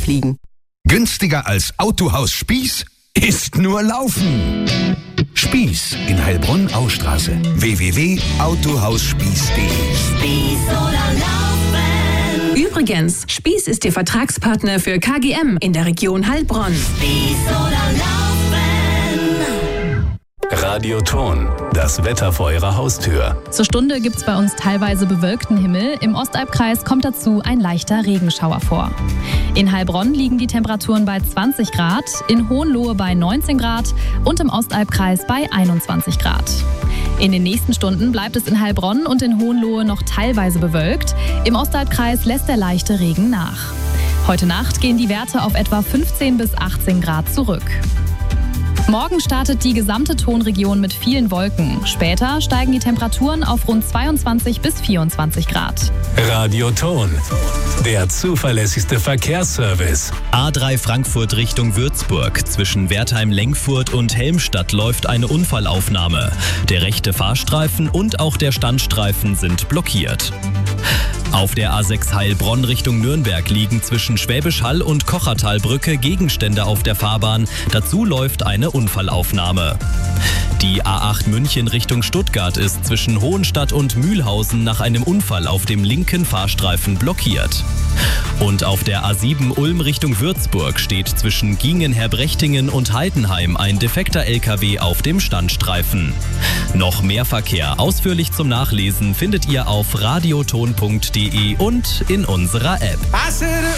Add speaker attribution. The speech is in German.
Speaker 1: fliegen.
Speaker 2: Günstiger als Autohaus Spieß ist nur Laufen. Spieß in Heilbronn-Austraße. www.autohausspieß.de.
Speaker 3: Spieß oder Laufen.
Speaker 4: Übrigens, Spieß ist Ihr Vertragspartner für KGM in der Region Heilbronn.
Speaker 3: Spieß oder Laufen.
Speaker 5: Radioton, das Wetter vor Ihrer Haustür.
Speaker 6: Zur Stunde gibt's bei uns teilweise bewölkten Himmel. Im Ostalbkreis kommt dazu ein leichter Regenschauer vor. In Heilbronn liegen die Temperaturen bei 20 Grad, in Hohenlohe bei 19 Grad und im Ostalbkreis bei 21 Grad. In den nächsten Stunden bleibt es in Heilbronn und in Hohenlohe noch teilweise bewölkt. Im Ostalbkreis lässt der leichte Regen nach. Heute Nacht gehen die Werte auf etwa 15 bis 18 Grad zurück. Morgen startet die gesamte Tonregion mit vielen Wolken. Später steigen die Temperaturen auf rund 22 bis 24 Grad.
Speaker 5: Radioton, der zuverlässigste Verkehrsservice.
Speaker 7: A3 Frankfurt Richtung Würzburg. Zwischen Wertheim-Lengfurt und Helmstadt läuft eine Unfallaufnahme. Der rechte Fahrstreifen und auch der Standstreifen sind blockiert. Auf der A6 Heilbronn Richtung Nürnberg liegen zwischen Schwäbisch Hall und Kochertalbrücke Gegenstände auf der Fahrbahn. Dazu läuft eine Unfallaufnahme. Die A8 München Richtung Stuttgart ist zwischen Hohenstadt und Mühlhausen nach einem Unfall auf dem linken Fahrstreifen blockiert. Und auf der A7 Ulm Richtung Würzburg steht zwischen Gingen-Herbrechtingen und Heidenheim ein defekter LKW auf dem Standstreifen. Noch mehr Verkehr ausführlich zum Nachlesen findet ihr auf radioton.de und in unserer App.